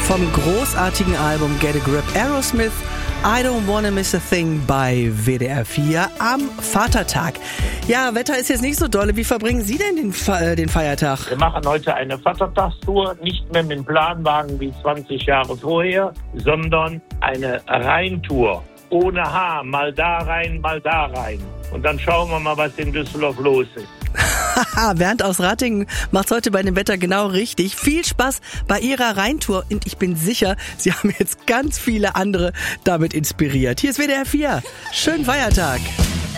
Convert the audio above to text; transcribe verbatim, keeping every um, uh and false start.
vom großartigen Album Get a Grip, Aerosmith, I Don't Wanna Miss a Thing bei W D R vier am Vatertag. Ja, Wetter ist jetzt nicht so dolle. Wie verbringen Sie denn den, Fe- den Feiertag? Wir machen heute eine Vatertagstour, nicht mehr mit dem Planwagen wie zwanzig Jahre vorher, sondern eine Rheintour. Ohne Haar, mal da rein, mal da rein. Und dann schauen wir mal, was in Düsseldorf los ist. Haha, Bernd aus Ratingen macht's heute bei dem Wetter genau richtig. Viel Spaß bei Ihrer Rheintour und ich bin sicher, Sie haben jetzt ganz viele andere damit inspiriert. Hier ist W D R vier. Schönen Feiertag.